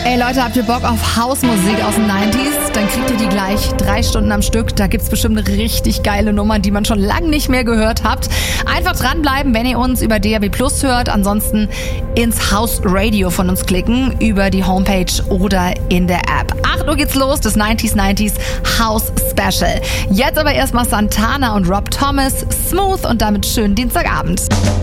Ey Leute, habt ihr Bock auf Hausmusik aus den 90s? Dann kriegt ihr die gleich 3 Stunden am Stück. Da gibt's bestimmt richtig geile Nummern, die man schon lange nicht mehr gehört habt. Einfach dranbleiben, wenn ihr uns über DAB+ hört. Ansonsten ins House Radio von uns klicken, über die Homepage oder in der App. 8 Uhr geht's los, das 90s House Special. Jetzt aber erstmal Santana und Rob Thomas, Smooth und damit schönen Dienstagabend.